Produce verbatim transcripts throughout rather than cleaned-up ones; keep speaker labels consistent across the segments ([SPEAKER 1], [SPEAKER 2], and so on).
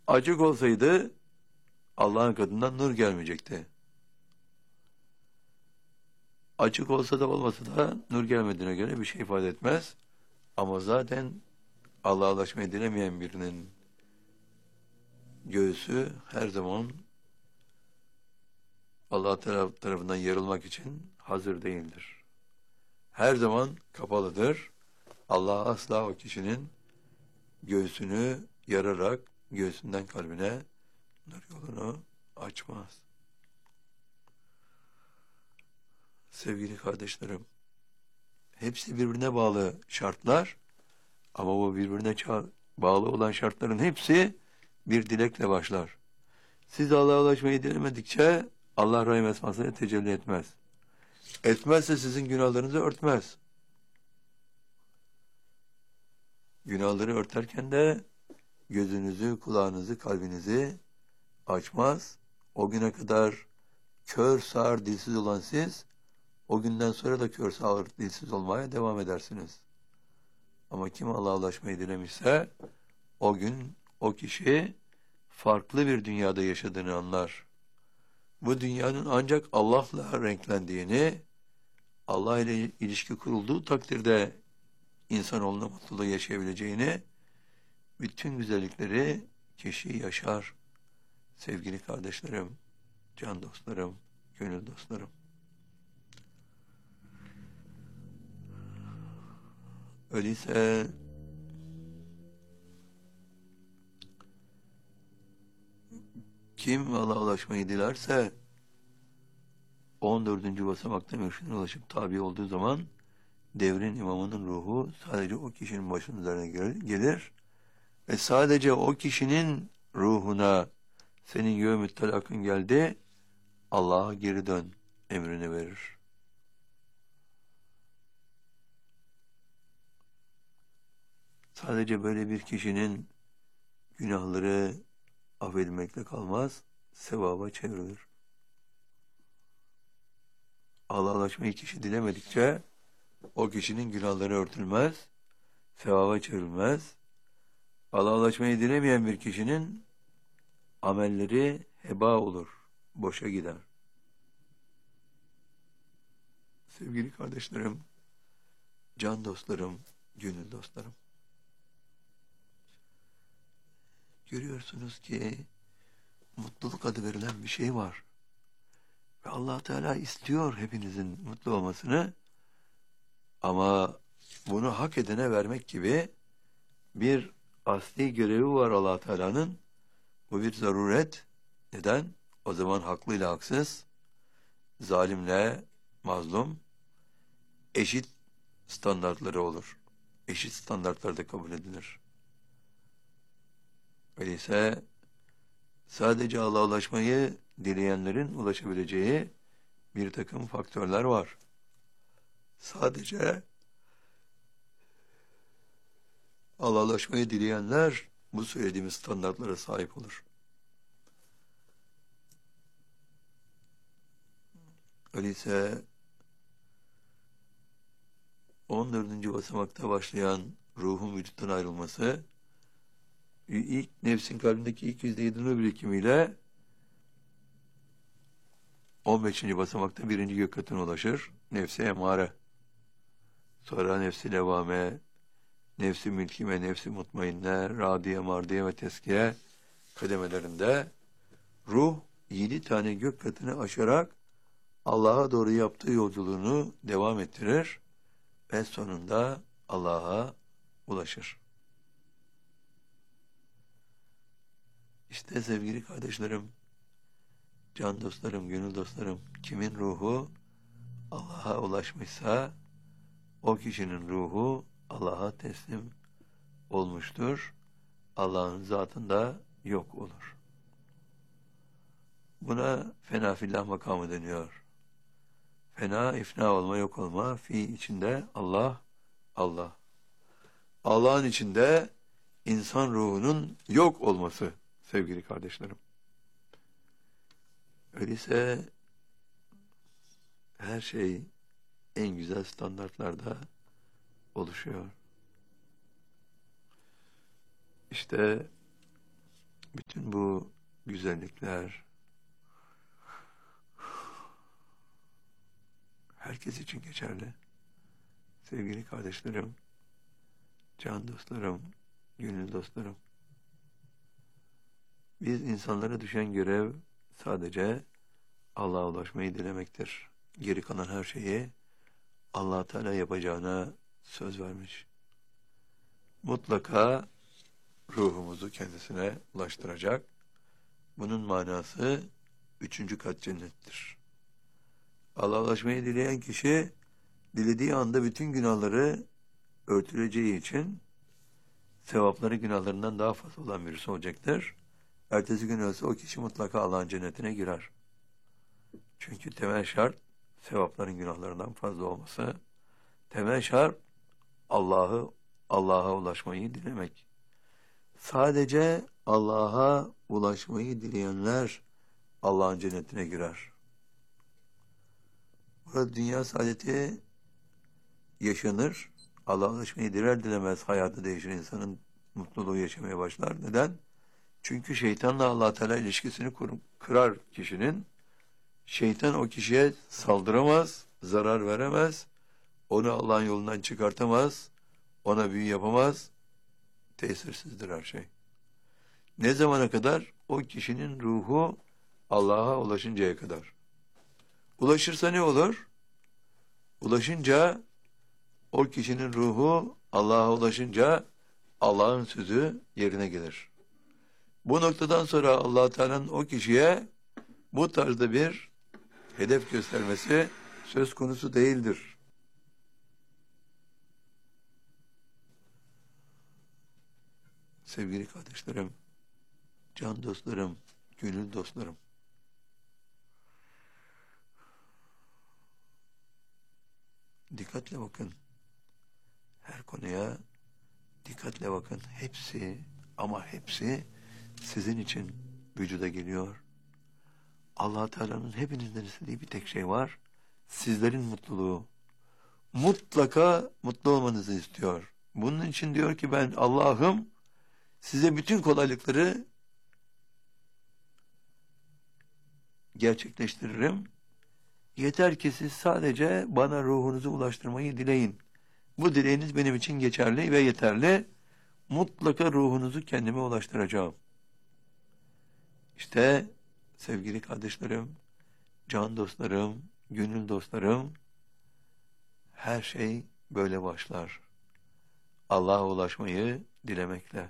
[SPEAKER 1] Açık olsaydı Allah'ın katından nur gelmeyecekti. Açık olsa da olmasa da nur gelmediğine göre bir şey ifade etmez. Ama zaten Allah'a ulaşmayı dilemeyen birinin göğsü her zaman Allah tarafından yarılmak için hazır değildir. Her zaman kapalıdır. Allah asla o kişinin göğsünü yararak göğsünden kalbine nur yolunu açmaz. Sevgili kardeşlerim, hepsi birbirine bağlı şartlar ama bu birbirine bağlı olan şartların hepsi bir dilekle başlar. Siz Allah'a ulaşmayı dilemedikçe Allah rahim esmasına tecelli etmez. Etmezse sizin günahlarınızı örtmez. Günahları örterken de gözünüzü, kulağınızı, kalbinizi açmaz. O güne kadar kör, sağır, dilsiz olan siz, o günden sonra da kör, sağır, dilsiz olmaya devam edersiniz. Ama kim Allah'a ulaşmayı dilemişse, o gün o kişi farklı bir dünyada yaşadığını anlar. Bu dünyanın ancak Allah'la renklendiğini, Allah ile ilişki kurulduğu takdirde insanoğlunun mutluluğu yaşayabileceğini, bütün güzellikleri kişi yaşar. Sevgili kardeşlerim, can dostlarım, gönül dostlarım. Öyleyse kim Allah'a ulaşmayı dilerse on dördüncü basamakta mürşidine ulaşıp tabi olduğu zaman devrin imamının ruhu sadece o kişinin başının üzerine gelir ve sadece o kişinin ruhuna senin yevmü telakın geldi, Allah'a geri dön emrini verir. Sadece böyle bir kişinin günahları affedilmekle kalmaz, sevaba çevrilir. Allah'a ulaşmayı kişi dilemedikçe o kişinin günahları örtülmez, sevaba çevrilmez. Allah'a ulaşmayı dilemeyen bir kişinin amelleri heba olur, boşa gider. Sevgili kardeşlerim, can dostlarım, gönül dostlarım. Görüyorsunuz ki mutluluk adı verilen bir şey var. Ve Allah Teala istiyor hepinizin mutlu olmasını. Ama bunu hak edene vermek gibi bir asli görevi var Allah Teala'nın. Bu bir zaruret. Neden? O zaman haklıyla haksız, zalimle mazlum eşit standartları olur. Eşit standartlarda kabul edilir. Öyleyse sadece Allah'a ulaşmayı dileyenlerin ulaşabileceği bir takım faktörler var. Sadece Allah'a ulaşmayı dileyenler bu söylediğimiz standartlara sahip olur. Öyleyse on dördüncü basamakta başlayan ruhun vücuttan ayrılması ilk nefsin kalbindeki ilk yüzde yedi nur birikimiyle on beşinci basamakta birinci gök katına ulaşır. Nefsi emare. Sonra nefsi levame, nefsi mülkime, nefsi mutmainne, radiye, mardiye ve teskiye kademelerinde ruh yedi tane gök katını aşarak Allah'a doğru yaptığı yolculuğunu devam ettirir ve sonunda Allah'a ulaşır. İşte sevgili kardeşlerim, can dostlarım, gönül dostlarım, kimin ruhu Allah'a ulaşmışsa o kişinin ruhu Allah'a teslim olmuştur. Allah'ın zatında yok olur. Buna fena fillah makamı deniyor. Fena, ifna olma, yok olma, fi içinde Allah, Allah. Allah'ın içinde insan ruhunun yok olması sevgili kardeşlerim. Öyleyse her şey en güzel standartlarda oluşuyor. İşte bütün güzellikler herkes için geçerli. Sevgili kardeşlerim, can dostlarım, gönül dostlarım. Biz insanlara düşen görev sadece Allah'a ulaşmayı dilemektir. Geri kalan her şeyi Allah Teala yapacağına söz vermiş. Mutlaka ruhumuzu kendisine ulaştıracak. Bunun manası üçüncü kat cennettir. Allah'a ulaşmayı dileyen kişi dilediği anda bütün günahları örtüleceği için sevapları günahlarından daha fazla olan birisi olacaktır. Ertesi gün ölse o kişi mutlaka Allah'ın cennetine girer. Çünkü temel şart sevapların günahlarından fazla olması. Temel şart Allah'ı Allah'a ulaşmayı dilemek. Sadece Allah'a ulaşmayı dileyenler Allah'ın cennetine girer. Burada dünya saadeti yaşanır. Allah'a ulaşmayı diler dilemez hayatı değişir. İnsanın mutluluğu yaşamaya başlar. Neden? Çünkü şeytanla Allah Teala ilişkisini kur, kırar kişinin. Şeytan o kişiye saldıramaz, zarar veremez, onu Allah'ın yolundan çıkartamaz, ona büyü yapamaz, tesirsizdir her şey. Ne zamana kadar? O kişinin ruhu Allah'a ulaşıncaya kadar. Ulaşırsa ne olur? Ulaşınca, o kişinin ruhu Allah'a ulaşınca Allah'ın sözü yerine gelir. Bu noktadan sonra Allah Teala'nın o kişiye bu tarzda bir hedef göstermesi söz konusu değildir. Sevgili kardeşlerim, can dostlarım, gönül dostlarım. Dikkatle bakın. Her konuya dikkatle bakın. Hepsi ama hepsi sizin için vücuda geliyor. Allah Teala'nın hepinizden istediği bir tek şey var. Sizlerin mutluluğu. Mutlaka mutlu olmanızı istiyor. Bunun için diyor ki ben Allah'ım size bütün kolaylıkları gerçekleştiririm. Yeter ki siz sadece bana ruhunuzu ulaştırmayı dileyin. Bu dileğiniz benim için geçerli ve yeterli. Mutlaka ruhunuzu kendime ulaştıracağım. İşte sevgili kardeşlerim, can dostlarım, gönül dostlarım, her şey böyle başlar. Allah'a ulaşmayı dilemekle.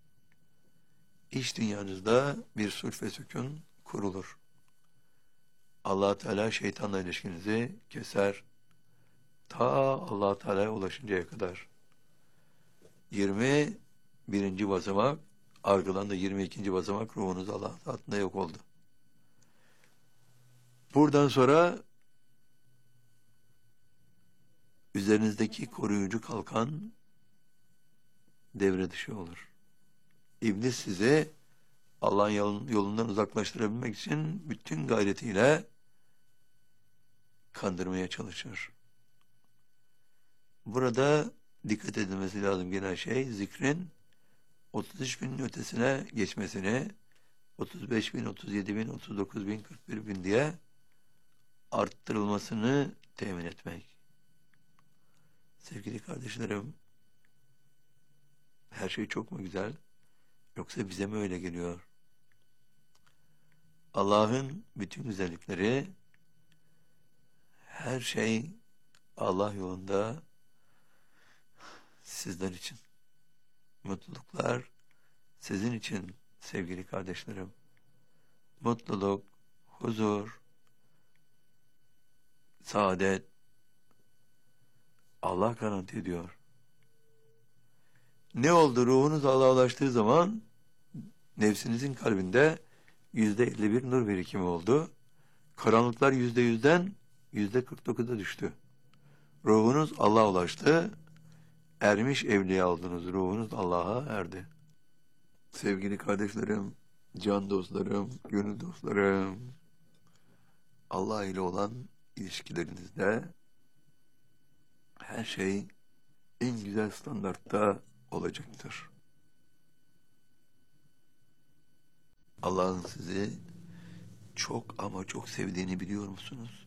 [SPEAKER 1] İç dünyanızda bir sulh ve sükun kurulur. Allah Teala şeytanla ilişkinizi keser. Ta Allah Teala'ya ulaşıncaya kadar. yirmi birinci basamak, arkadan da yirmi ikinci basamak ruhunuz Allah'ın altında yok oldu. Buradan sonra üzerinizdeki koruyucu kalkan devre dışı olur. İblis sizi Allah'ın yolundan uzaklaştırabilmek için bütün gayretiyle kandırmaya çalışır. Burada dikkat edilmesi lazım gelen şey zikrin otuz üç binin ötesine geçmesini, otuz beş bin, otuz yedi bin, otuz dokuz bin, kırk bir bin diye arttırılmasını temin etmek. Sevgili kardeşlerim, her şey çok mu güzel? Yoksa bize mi öyle geliyor? Allah'ın bütün güzellikleri, her şey Allah yolunda sizler için. Mutluluklar sizin için sevgili kardeşlerim. Mutluluk, huzur, saadet Allah garanti ediyor. Ne oldu? Ruhunuz Allah'a ulaştığı zaman nefsinizin kalbinde yüzde elli bir nur birikimi oldu. Karanlıklar yüzde yüzden yüzde kırk dokuza düştü. Ruhunuz Allah'a ulaştı. Ermiş evliya oldunuz. Ruhunuz Allah'a erdi. Sevgili kardeşlerim, can dostlarım, gönül dostlarım, Allah ile olan ilişkilerinizde her şey en güzel standartta olacaktır. Allah'ın sizi çok ama çok sevdiğini biliyor musunuz?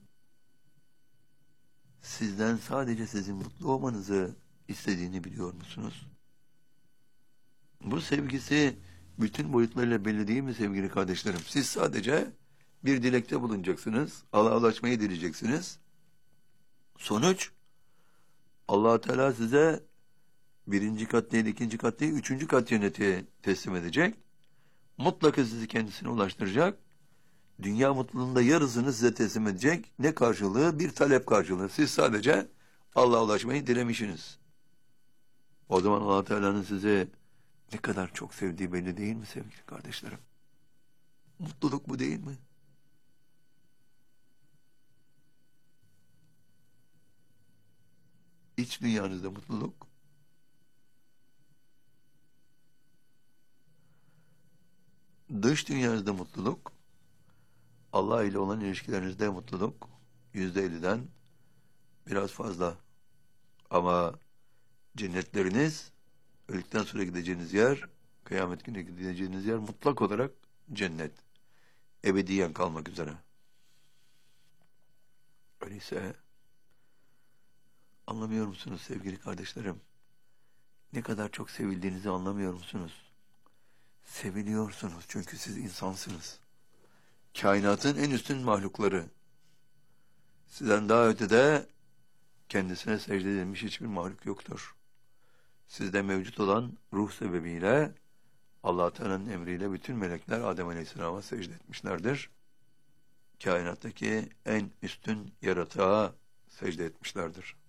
[SPEAKER 1] Sizden sadece sizin mutlu olmanızı istediğini biliyor musunuz? Bu sevgisi bütün boyutlarıyla belli değil mi sevgili kardeşlerim? Siz sadece bir dilekte bulunacaksınız. Allah'a ulaşmayı dileyeceksiniz. Sonuç, Allah Teala size birinci kat değil, ikinci kat değil, üçüncü kat cenneti teslim edecek. Mutlaka sizi kendisine ulaştıracak. Dünya mutluluğunda yarısını size teslim edecek. Ne karşılığı? Bir talep karşılığı. Siz sadece Allah'a ulaşmayı dilemişsiniz. O zaman Allah Teala'nın sizi ne kadar çok sevdiği belli değil mi sevgili kardeşlerim? Mutluluk bu değil mi? İç dünyanızda mutluluk, dış dünyanızda mutluluk, Allah ile olan ilişkilerinizde mutluluk, yüzde elliden biraz fazla. Ama cennetleriniz, öldükten sonra gideceğiniz yer, kıyamet günü gideceğiniz yer mutlak olarak cennet. Ebediyen kalmak üzere. Öyleyse anlamıyor musunuz sevgili kardeşlerim? Ne kadar çok sevildiğinizi anlamıyor musunuz? Seviliyorsunuz çünkü siz insansınız. Kainatın en üstün mahlukları. Sizden daha ötede kendisine secde edilmiş hiçbir mahluk yoktur. Sizde mevcut olan ruh sebebiyle Allah Teala'nın emriyle bütün melekler Adem Aleyhisselam'a secde etmişlerdir. Kainattaki en üstün yaratığa secde etmişlerdir.